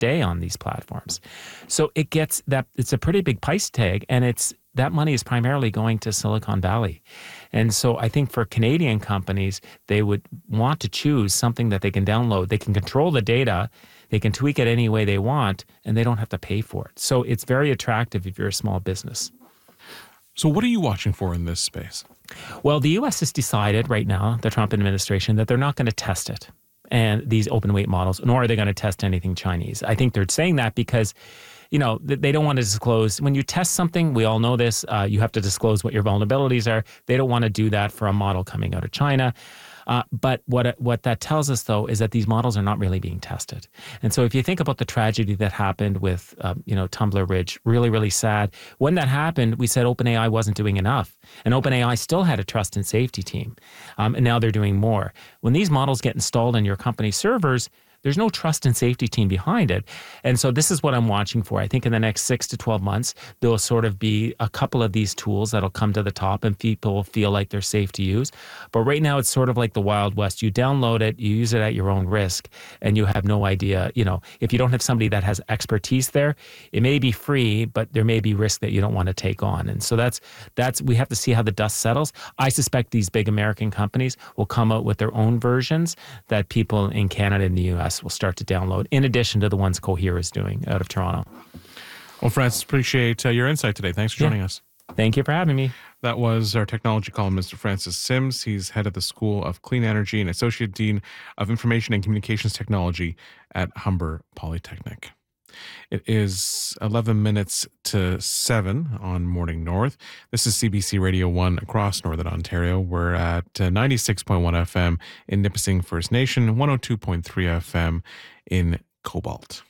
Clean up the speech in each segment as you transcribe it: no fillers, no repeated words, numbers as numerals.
day on these platforms. So it's a pretty big price tag, and that money is primarily going to Silicon Valley. And so I think for Canadian companies, they would want to choose something that they can download. They can control the data, they can tweak it any way they want, and they don't have to pay for it. So it's very attractive if you're a small business. So what are you watching for in this space? Well, the U.S. has decided right now, the Trump administration, that they're not going to test it, and these open weight models, nor are they going to test anything Chinese. I think they're saying that because they don't want to disclose. When you test something, we all know this, you have to disclose what your vulnerabilities are. They don't want to do that for a model coming out of China. But what that tells us, though, is that these models are not really being tested. And so if you think about the tragedy that happened with, Tumbler Ridge, really, really sad. When that happened, we said OpenAI wasn't doing enough. And OpenAI still had a trust and safety team. And now they're doing more. When these models get installed in your company's servers, there's no trust and safety team behind it. And so this is what I'm watching for. I think in the next 6 to 12 months, there'll sort of be a couple of these tools that'll come to the top and people feel like they're safe to use. But right now, it's sort of like the Wild West. You download it, you use it at your own risk, and you have no idea. If you don't have somebody that has expertise there, it may be free, but there may be risk that you don't want to take on. And so that's we have to see how the dust settles. I suspect these big American companies will come out with their own versions that people in Canada and the U.S. will start to download, in addition to the ones Cohere is doing out of Toronto. Well, Francis, appreciate your insight today. Thanks for joining us. Thank you for having me. That was our technology columnist, Francis Sims. He's head of the School of Clean Energy and Associate Dean of Information and Communications Technology at Humber Polytechnic. It is 11 minutes to 7 on Morning North. This is CBC Radio 1 across Northern Ontario. We're at 96.1 FM in Nipissing First Nation, 102.3 FM in Cobalt.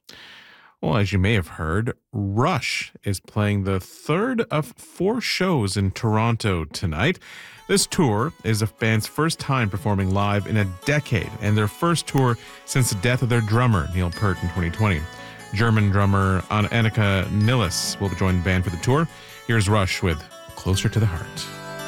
Well, as you may have heard, Rush is playing the third of 4 shows in Toronto tonight. This tour is the band's first time performing live in a decade, and their first tour since the death of their drummer, Neil Peart, in 2020. German drummer Annika Nilles will join the band for the tour. Here's Rush with Closer to the Heart.